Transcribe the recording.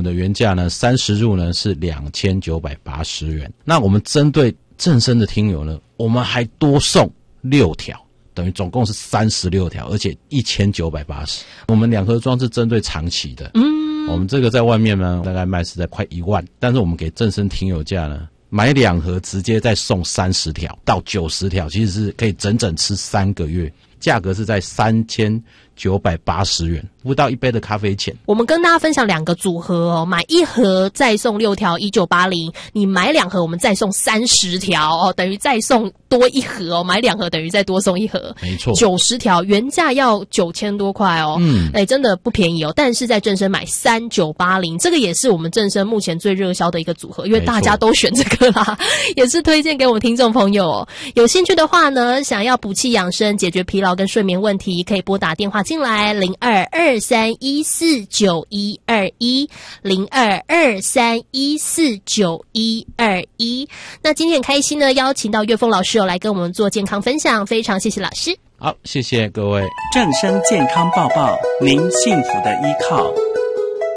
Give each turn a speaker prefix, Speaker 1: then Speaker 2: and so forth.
Speaker 1: 的原价呢30入呢是2980元。那我们针对正声的听友呢，我们还多送6条，等于总共是36条，而且1980。我们2盒装是针对长期的，我们这个在外面呢大概卖是在快1万，但是我们给正声听友价呢，买2盒直接再送30条到90条，其实是可以整整吃3个月。价格是在3980元，不到一杯的咖啡钱。
Speaker 2: 我们跟大家分享2个组合哦，买1盒再送6条1980，你买2盒我们再送30条哦，等于再送多1盒哦，买2盒等于再多送1盒，
Speaker 1: 没错
Speaker 2: ，90条，原价要9000多块哦，真的不便宜哦。但是在正声买3980，这个也是我们正声目前最热销的一个组合，因为大家都选这个啦，也是推荐给我们听众朋友哦。有兴趣的话呢，想要补气养生、解决疲劳跟睡眠问题，可以拨打电话进来0223149121 0223149121。那今天很开心呢，邀请到岳峰老师来跟我们做健康分享，非常谢谢老师。
Speaker 1: 好，谢谢各位。
Speaker 3: 正声健康报报，您幸福的依靠。